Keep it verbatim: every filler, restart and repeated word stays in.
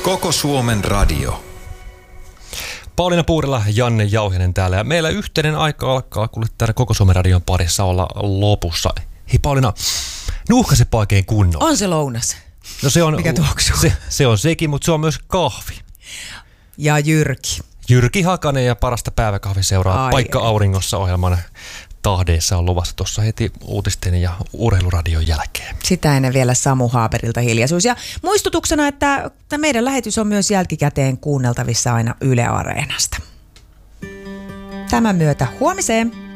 Koko Suomen radio. Pauliina Puurila, Janne Jauhinen täällä ja meillä yhteinen aika alkaa kuule täällä Koko Suomen radion parissa olla lopussa. Hei Pauliina, nuuhkasepa oikein kunnolla. On se lounas. No se on, mikä tuoksuu? Se, se on sekin, mutta se on myös kahvi. Ja Jyrki. Jyrki Hakanen ja Parasta päiväkahvi seuraa ai, Paikka ai. Auringossa -ohjelman tahdeissa on luvassa tuossa heti uutisten ja urheiluradion jälkeen. Sitä ennen vielä Samu Haaberilta hiljaisuus. Ja muistutuksena, että meidän lähetys on myös jälkikäteen kuunneltavissa aina Yle Areenasta. Tämän myötä huomiseen!